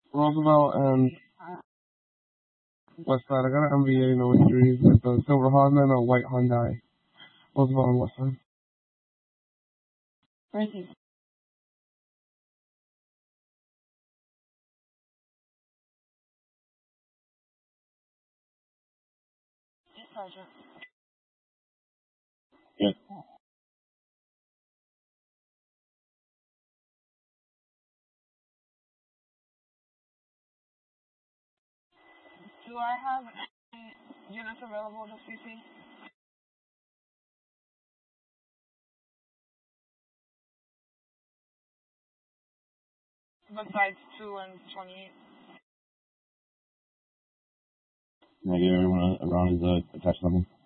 Roosevelt and Westside. I got an MVA, no injuries, with a silver Honda and a white Hyundai. Roosevelt and Westside. Versus Sergeant. Yes. Do I have any units available to CC? Besides 2 and 28? Can I get everyone around his attached level?